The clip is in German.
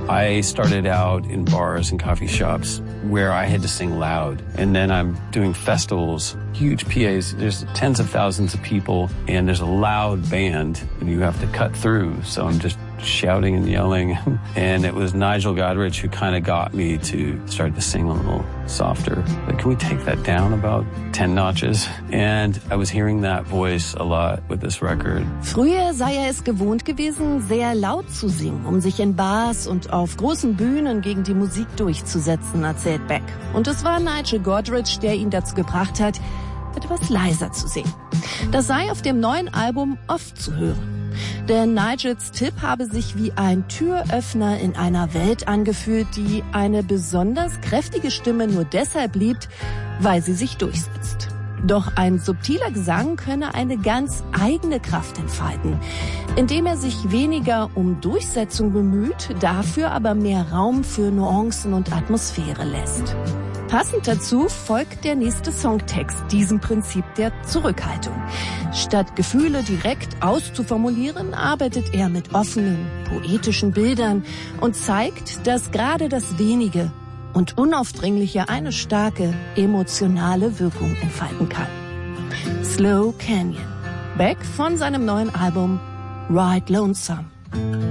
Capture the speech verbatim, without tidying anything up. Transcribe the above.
I started out in bars and coffee shops where I had to sing loud. And then I'm doing festivals, huge P As. There's tens of thousands of people, and there's a loud band, and you have to cut through. So I'm just shouting and yelling. And it was Nigel Godrich who kind of got me to start to sing a little softer. Like, can we take that down about ten notches? And I was hearing that voice a lot with this record. Früher sei er es gewohnt gewesen, sehr laut zu singen, um sich in Bars und auf großen Bühnen gegen die Musik durchzusetzen, erzählt Beck. Und es war Nigel Godrich, der ihn dazu gebracht hat, etwas leiser zu singen. Das sei auf dem neuen Album oft zu hören. Denn Nigels Tipp habe sich wie ein Türöffner in einer Welt angefühlt, die eine besonders kräftige Stimme nur deshalb liebt, weil sie sich durchsetzt. Doch ein subtiler Gesang könne eine ganz eigene Kraft entfalten, indem er sich weniger um Durchsetzung bemüht, dafür aber mehr Raum für Nuancen und Atmosphäre lässt. Passend dazu folgt der nächste Songtext diesem Prinzip der Zurückhaltung. Statt Gefühle direkt auszuformulieren, arbeitet er mit offenen, poetischen Bildern und zeigt, dass gerade das Wenige und Unaufdringliche eine starke, emotionale Wirkung entfalten kann. Slow Canyon. Beck von seinem neuen Album Ride Lonesome.